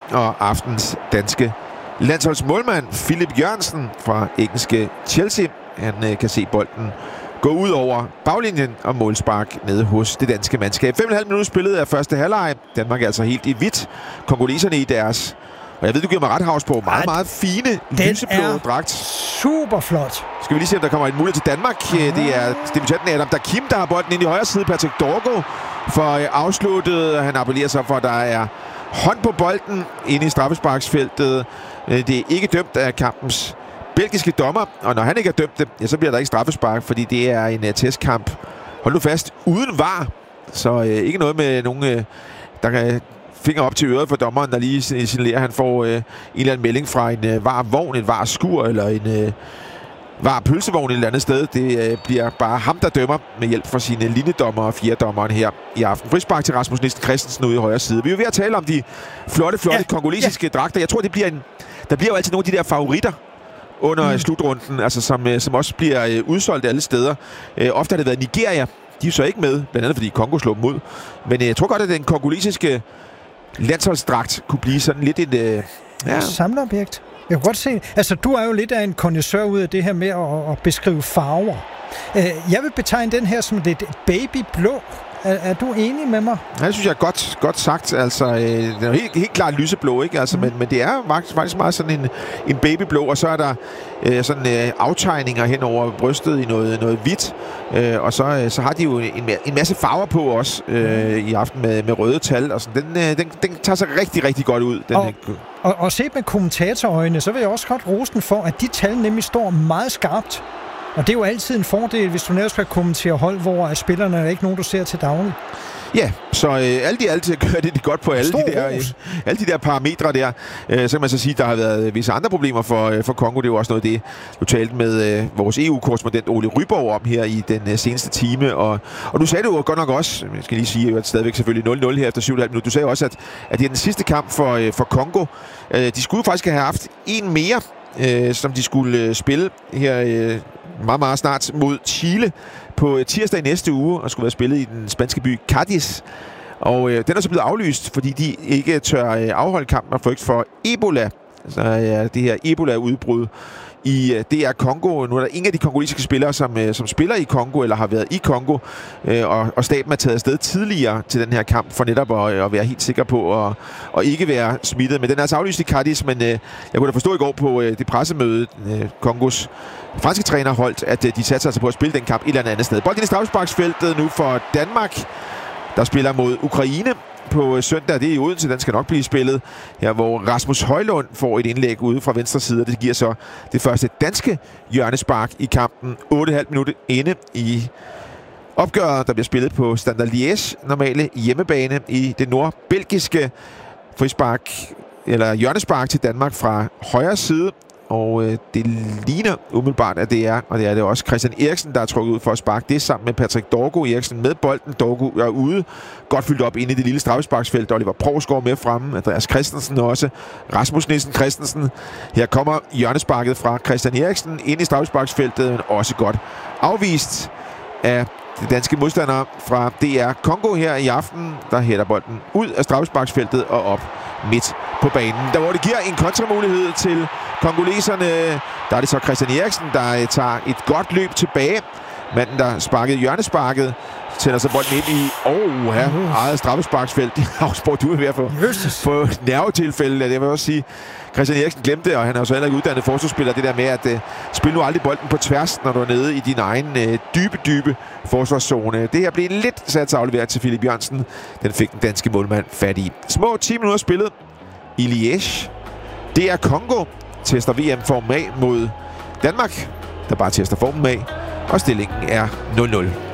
og aftens danske landsholdsmålmand Philip Jørgensen fra engelske Chelsea. Han kan se bolden gå ud over baglinjen og målspark nede hos det danske mandskab. 5,5 minutter spillet af første halvleg. Danmark er altså helt i hvidt. Kongoleserne i deres, og jeg ved, du giver mig ret, Havs, på meget, meget fine lyseblå dragt. Super flot. Skal vi lige se, om der kommer en mulighed til Danmark. Det er debutanten Adam Dakim, der har bolden ind i højre side. Patrick Dorgo for afsluttet. Han appellerer så for, at der er hånd på bolden inde i straffesparksfeltet. Det er ikke dømt af kampens belgiske dommer, og når han ikke er dømt det, ja, så bliver der ikke straffespark, fordi det er en testkamp. Hold nu fast, uden VAR. Så ikke noget med nogen, der kan finger op til øret for dommeren, der lige signalerer, at han får en eller anden melding fra en VAR-vogn, et VAR-skur eller en VAR-pølsevogn et eller andet sted. Det bliver bare ham, der dømmer med hjælp fra sine linjedommer og fjerdommeren her i aften. Frispark til Rasmus Nielsen Christensen ude i højre side. Vi er ved at tale om de flotte kongolesiske dragter. Jeg tror, det bliver der bliver jo altid nogle af de der favoritter under slutrunden, altså som også bliver udsolgt alle steder. Ofte har det været Nigeria. De er så ikke med, blandt andet fordi Kongo slog dem ud. Men jeg tror godt, at den kongolesiske landsholdsdragt kunne blive sådan lidt et samlerobjekt. Jeg kan godt se. Altså, du er jo lidt af en connoisseur ud af det her med at beskrive farver. Jeg vil betegne den her som lidt babyblå. Er du enig med mig? Ja, det synes jeg er godt sagt. Altså, den er helt klart lyseblå, ikke? Altså, men det er faktisk meget sådan en babyblå, og så er der sådan aftegninger hen over brystet i noget hvidt. Og så har de jo en masse farver på også i aften med røde tal. Og sådan. Den tager sig rigtig, rigtig godt ud. Og set med kommentatorøjne, så vil jeg også godt rose den for, at de tal nemlig står meget skarpt. Og det er jo altid en fordel, hvis du netop skal kommentere hold, hvor spillerne er ikke nogen, du ser til daglig. Ja, så alt i alt gør det godt på alle de der parametre der. Så kan man så sige, at der har været visse andre problemer for Kongo. Det er jo også noget af det, du talte med vores EU-korrespondent Ole Ryborg om her i den seneste time. Og du sagde det jo godt nok også, jeg skal lige sige, at stadigvæk selvfølgelig 0-0 her efter 7,5 minutter. Du sagde også, at det er den sidste kamp for Kongo. De skulle faktisk have haft en mere, som de skulle spille her meget, meget snart mod Chile på tirsdag i næste uge, og skulle være spillet i den spanske by Cadiz. Og den er så blevet aflyst, fordi de ikke tør afholde kampen af frygt for Ebola. Så det her Ebola-udbrud i DR Kongo. Nu er der ingen af de kongolesiske spillere, som spiller i Kongo eller har været i Kongo, og staben er taget afsted tidligere til den her kamp for netop at være helt sikker på at ikke være smittet. Men den er altså aflyst i Cadiz, men jeg kunne da forstå i går på det pressemøde, Kongos franske træner holdt, at de satte sig altså på at spille den kamp et eller andet sted. Bolden i straffesparksfeltet nu for Danmark, der spiller mod Ukraine på søndag. Det er i Odense, den skal nok blive spillet. Her hvor Rasmus Højlund får et indlæg ude fra venstre side, og det giver så det første danske hjørnespark i kampen. 8,5 minutter inde i opgøret, der bliver spillet på Standard Liège, normale hjemmebane i det nordbelgiske. Frispark eller hjørnespark til Danmark fra højre side. Og det ligner umiddelbart, at det er, og det er det også, Christian Eriksen, der er trukket ud for at sparke det sammen med Patrick Dorgo. Eriksen med bolden, Dorgo er ude, godt fyldt op inde i det lille straffesparksfelt. Oliver Provsgaard med fremme, Andreas Christensen også, Rasmus Nielsen Christensen. Her kommer hjørnesparket fra Christian Eriksen ind i straffesparksfeltet, men også godt afvist af de danske modstandere fra DR Kongo her i aften, der hætter bolden ud af straffesparksfeltet og op midt på banen. Der hvor det giver en kontramulighed til kongoleserne. Der er det så Christian Eriksen, der tager et godt løb tilbage. Manden, der sparkede hjørnesparket, sender så bolden ind i eget straffesparksfelt. Du er ved at få nervetilfælde. Jeg vil også sige, Christian Eriksen glemte det, og han er jo så heller ikke uddannet forsvarsspiller, det der med at spille nu aldrig bolden på tværs, når du er nede i din egen dybe forsvarszone. Det her blev lidt sat afleveret til Philip Jørgensen. Den fik den danske målmand fat i. Små 10 minutter spillet i Liège. Det er Kongo tester VM-formen af mod Danmark, der bare tester formen af, og stillingen er 0-0.